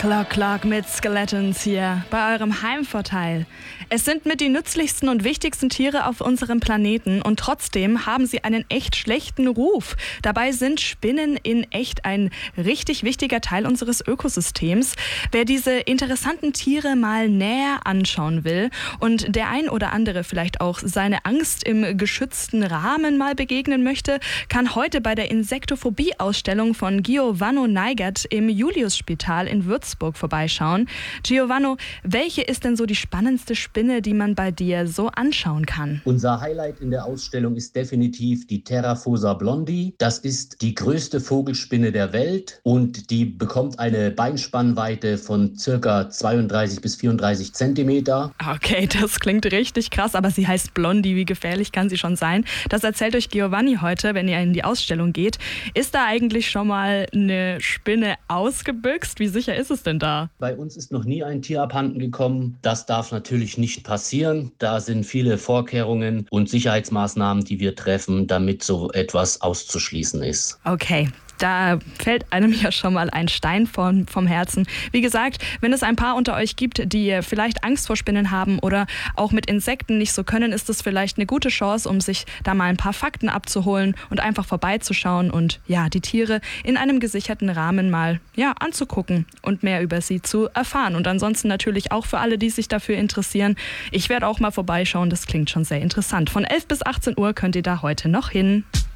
Clark Clark mit Skeletons hier bei eurem Heimvorteil. Es sind mit die nützlichsten und wichtigsten Tiere auf unserem Planeten und trotzdem haben sie einen echt schlechten Ruf. Dabei sind Spinnen in echt ein richtig wichtiger Teil unseres Ökosystems. Wer diese interessanten Tiere mal näher anschauen will und der ein oder andere vielleicht auch seine Angst im geschützten Rahmen mal begegnen möchte, kann heute bei der Insektophobie-Ausstellung von Giovanni Neigert im Juliusspital in Würzburg vorbeischauen. Giovanni, welche ist denn so die spannendste Spinne, die man bei dir so anschauen kann? Unser Highlight in der Ausstellung ist definitiv die Theraphosa blondi. Das ist die größte Vogelspinne der Welt und die bekommt eine Beinspannweite von ca. 32 bis 34 Zentimeter. Okay, das klingt richtig krass, aber sie heißt Blondi. Wie gefährlich kann sie schon sein? Das erzählt euch Giovanni heute, wenn ihr in die Ausstellung geht. Ist da eigentlich schon mal eine Spinne ausgebüxt? Wie sicher ist es denn da? Bei uns ist noch nie ein Tier abhanden gekommen. Das darf natürlich nicht passieren. Da sind viele Vorkehrungen und Sicherheitsmaßnahmen, die wir treffen, damit so etwas auszuschließen ist. Okay. Da fällt einem ja schon mal ein Stein vom Herzen. Wie gesagt, wenn es ein paar unter euch gibt, die vielleicht Angst vor Spinnen haben oder auch mit Insekten nicht so können, ist es vielleicht eine gute Chance, um sich da mal ein paar Fakten abzuholen und einfach vorbeizuschauen und ja, die Tiere in einem gesicherten Rahmen mal anzugucken und mehr über sie zu erfahren. Und ansonsten natürlich auch für alle, die sich dafür interessieren. Ich werde auch mal vorbeischauen, das klingt schon sehr interessant. Von 11 bis 18 Uhr könnt ihr da heute noch hin.